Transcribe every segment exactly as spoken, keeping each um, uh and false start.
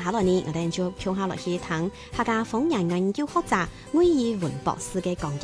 下來呢，我哋就跳下落去聽客家方言研究學者魏以文博士嘅講解。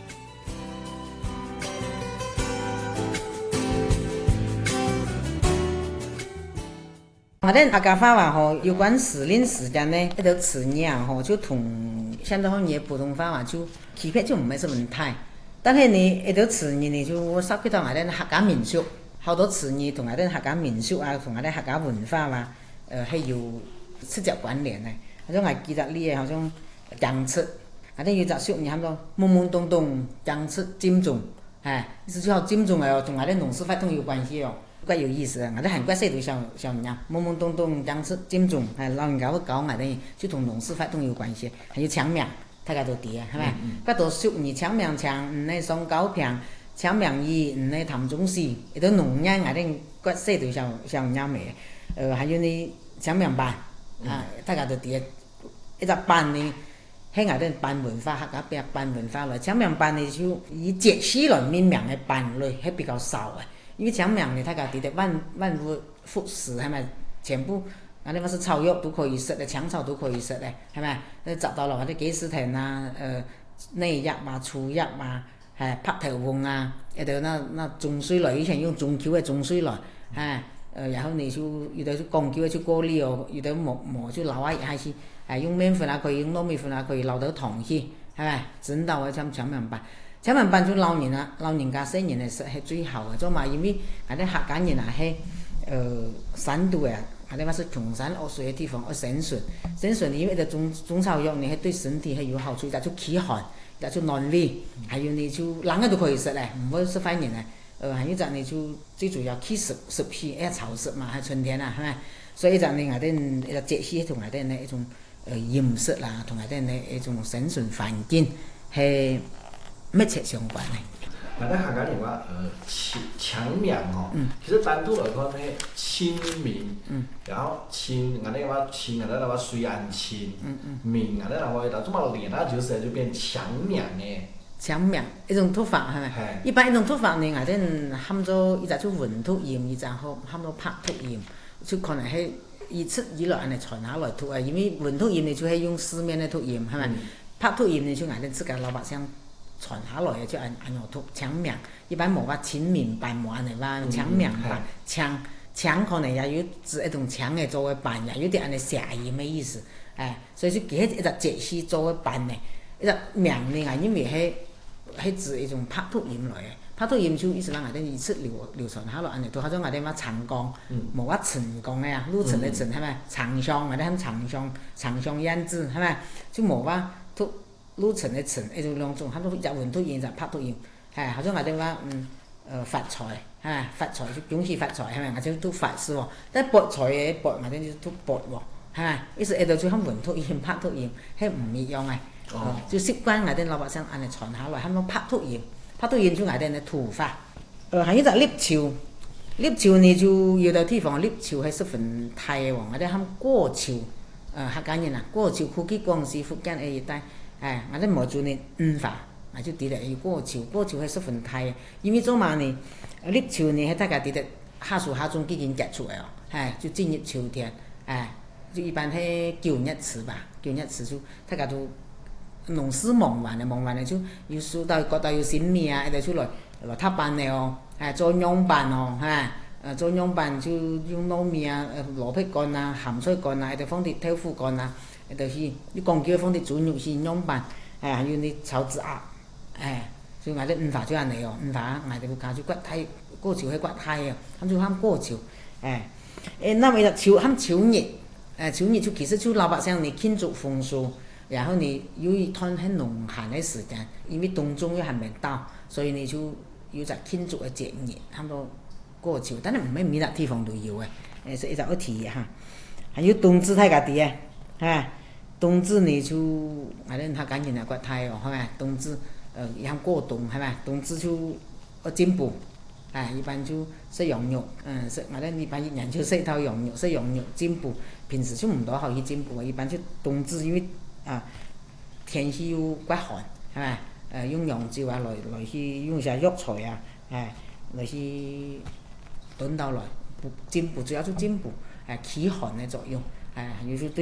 我哋客家話話吼，有關時令時間呢，一條詞語啊吼，就同現在方言普通話話就區別就唔係什麼太。但係呢，一條詞語呢，就我稍微到我哋客家民俗，好多詞語同我哋客家民俗啊，同我哋客家文化話，誒係有直接關聯嘅。好像我記得呢個好像江出，我哋有隻俗語喊做懵懵懂懂江出尖種，係意思就係尖種係同我哋農事發通有關係哦。怪有意思啊！我哋韓國細度小小人懵懵懂懂江出尖種，係老人家會教我哋，就同農事發通有關係。還有搶名，大家都知啊，係咪？不過俗語搶名搶，唔係上高平，搶名義唔係談中事，亦都農人我哋國細度小小人嘅。呃，還有呢搶名班啊，大家都知。一隻班呢，喺我哋班文化客家邊班文化來，搶名班呢就以節氣來命名嘅班類係比較少嘅。因為搶名呢，大家知道萬萬物復始係咪？全部我哋話是草藥都可以食嘅，搶草都可以食嘅，係咪？你摘到落我哋幾時田啊，誒內葉啊、粗葉啊，係拍頭畚啊，一條那那種水來，以前用種橋嘅種水來，係誒，然後你就有啲鋼橋就過濾哦，有啲磨磨就撈啊，還是係用麵粉啊可以，用糯米粉啊可以撈到糖去，係咪？整到嘅搶搶名班。搶名班就老人啊，老人家細人嚟食係最好嘅，做嘛？因為我哋客家人啊喺誒山度啊，我哋話是窮山惡水嘅地方，要生存。生存因為啲種種草藥呢，係對身體係有好處，就就驅寒，就就暖胃，還有呢就冷嘅都可以食咧，唔會食壞人咧。誒，還有一隻呢就最主要祛濕濕氣，因為潮濕嘛，係春天啊，係咪？所以一隻呢我哋一個節氣同我哋呢一種誒飲食啦，同我哋呢一種生存環境係密切相關嘅。 我哋客家人話誒搶名哦，嗯、其實單獨來講呢，清明，嗯、然後清我哋話清我哋話水安清，嗯嗯、明我哋話到這麼連，它就是就變搶名嘅。 搶名一種讀法係咪？一般一種讀法呢，我哋喊做一隻叫文讀音，一隻好喊做拍讀音，就可能係一出以來嚟傳下來讀啊。因為文讀音呢就係用書面嘅讀音係咪？嗯、拍讀音呢就我哋自家老百姓傳下來嘅就按按樣讀搶名，一般冇話清明班冇按嚟話搶名班，搶搶可能也有指一種搶嘅做嘅班，也有啲按嚟諧音嘅意思，誒，所以就幾一隻節氣做嘅班呢，一隻名呢，我因為係係指一種拍讀音來嘅，拍讀音就意思話我哋一直流流傳下來，按嚟讀，好似我哋話長江，冇話長江嘅呀，路程嘅程係咪？長江我哋喊長江，長江燕子係咪？就冇話讀。路程嘅程，呢種兩種，喊做一文讀音就拍讀音，係，好似我哋話嗯，誒發財，係咪？發財就恭喜發財，係咪？我哋讀發是喎，但博財嘅博，我哋就讀博喎，係咪？意思喺度就喊文讀音、拍讀音，係唔一樣嘅，哦，就習慣我哋老百姓按嚟傳下來，喊做拍讀音，拍讀音就我哋嘅土法。誒，還有就立秋，立秋呢就有啲地方立秋係十分大嘅喎，我哋喊過秋，誒客家人啊，過秋估計廣西、福建呢一帶。誒，我哋冇做呢五法，我就記得要過秋，過秋係十分大嘅，因為做嘛呢？立秋呢係大家記得夏暑夏中幾件結束嘅哦，係就進入秋天，誒，就一般係九月次吧，九月次就大家都農事忙完咧，忙完咧就要數到覺得要新米啊，一度出來來搭班嘅哦，係做秧班哦，係誒做秧班就用糯米啊、誒蘿蔔乾啊、鹹菜乾啊，一度放啲豆腐乾啊。誒就是你講叫放啲豬肉是秧班，誒還有啲炒子鴨，誒所以我哋五法就安尼哦，五法我哋有講就骨體過潮係骨體嘅，咁就喊過潮，誒誒那麼潮喊潮熱，誒潮熱就其實就老百姓你慶祝豐收，然後你由於攤喺農閒嘅時間，因為冬種又還沒到，所以你就有隻慶祝嘅節日，喊到過潮，但係唔係每笪地方都有嘅，誒所以就一提嚇，還有冬至大家啲嘅。係，冬至呢就我哋客家人啊骨體哦，係咪？冬至誒也喊過冬係咪？冬至就要進補，係一般就食羊肉，嗯食我哋一般一年就食一頭羊肉，食羊肉進補。平時就唔多可以進補，一般就冬至因為啊天氣又骨寒，係咪？誒用羊脂啊來來去用下藥材啊，誒來去燉到來進補，主要就進補，誒驅寒嘅作用，誒有時對。